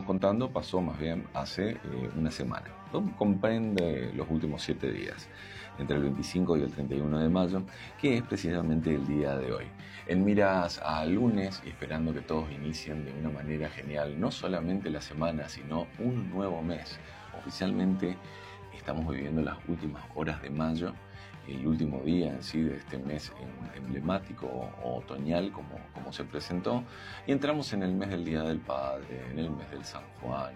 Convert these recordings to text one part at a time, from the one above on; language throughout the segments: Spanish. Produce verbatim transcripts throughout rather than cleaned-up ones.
contando pasó más bien hace eh, una semana. Comprende los últimos siete días, entre el veinticinco y el treinta y uno de mayo, que es precisamente el día de hoy. En miras al lunes y esperando que todos inicien de una manera genial, no solamente la semana, sino un nuevo mes. Oficialmente estamos viviendo las últimas horas de mayo, el último día en sí de este mes emblemático o otoñal como, como se presentó, y entramos en el mes del Día del Padre, en el mes del San Juan,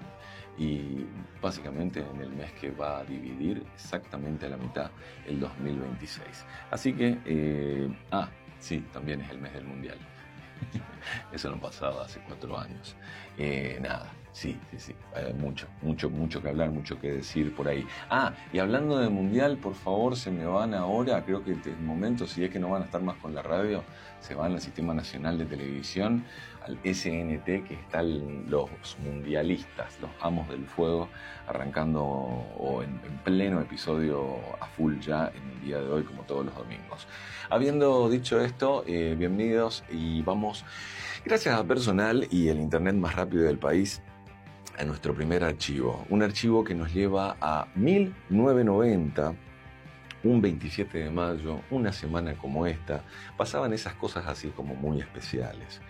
y básicamente en el mes que va a dividir exactamente a la mitad el dos mil veintiséis. Así que, eh, ah, sí, también es el mes del Mundial. Eso no pasaba hace cuatro años. Eh, nada, sí, sí, sí. Hay mucho, mucho, mucho que hablar, mucho que decir por ahí. Ah, y hablando de Mundial, por favor, se me van ahora, creo que en momento, si es que no van a estar más con la radio, se van al Sistema Nacional de Televisión, al S N T, que están los mundialistas, los amos del fuego, arrancando o en, en pleno episodio a full ya en el día de hoy, como todos los domingos. Habiendo dicho esto, eh, bienvenidos y vamos, gracias a Personal y el internet más rápido del país, a nuestro primer archivo. Un archivo que nos lleva a mil novecientos noventa, un veintisiete de mayo, una semana como esta, pasaban esas cosas así como muy especiales.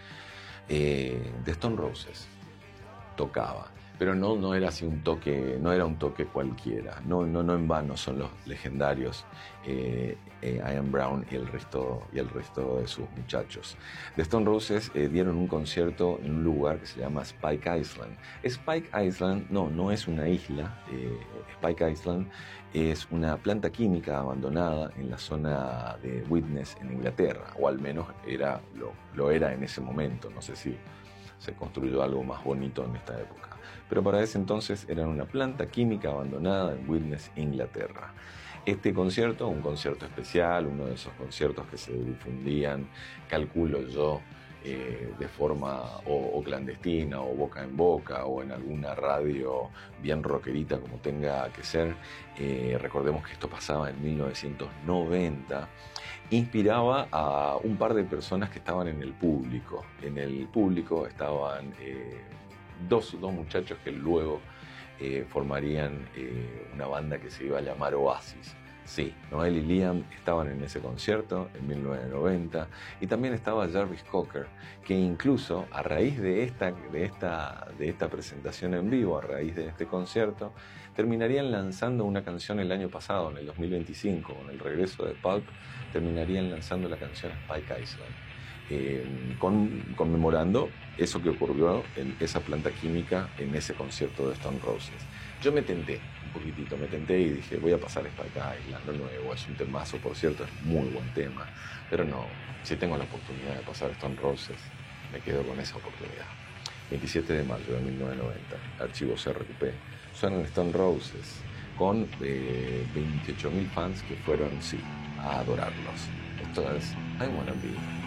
Eh, The Stone Roses tocaba, pero no, no era así un toque, no era un toque cualquiera, no, no, no en vano son los legendarios eh, eh, Ian Brown y el resto y el resto de sus muchachos. The Stone Roses eh, dieron un concierto en un lugar que se llama Spike Island. Spike Island no, no es una isla. eh, Spike Island es una planta química abandonada en la zona de Widnes en Inglaterra, o al menos era, lo, lo era en ese momento. No sé si se construyó algo más bonito en esta época, pero para ese entonces era una planta química abandonada en Widnes, Inglaterra. Este concierto, un concierto especial, uno de esos conciertos que se difundían, calculo yo, eh, de forma o, o clandestina o boca en boca o en alguna radio bien rockerita como tenga que ser. Eh, recordemos que esto pasaba en mil novecientos noventa. Inspiraba a un par de personas que estaban en el público. En el público estaban eh, dos, dos muchachos que luego eh, formarían eh, una banda que se iba a llamar Oasis. Sí, Noel y Liam estaban en ese concierto en mil novecientos noventa, y también estaba Jarvis Cocker, que incluso a raíz de esta, de, esta, de esta presentación en vivo, a raíz de este concierto, terminarían lanzando una canción el año pasado, en el dos mil veinticinco, con el regreso de Pulp, terminarían lanzando la canción Spike Island, eh, con, conmemorando eso que ocurrió en esa planta química en ese concierto de Stone Roses. Yo me tenté un poquitito, me tenté y dije, voy a pasar Spike Island, lo nuevo, es un temazo, por cierto, es muy buen tema, pero no, si tengo la oportunidad de pasar Stone Roses, me quedo con esa oportunidad. veintisiete de mayo de mil novecientos noventa, archivo C R Q P, suenan Stone Roses, con eh, veintiocho mil fans que fueron, sí, a adorarlos. Esto es I Wanna Be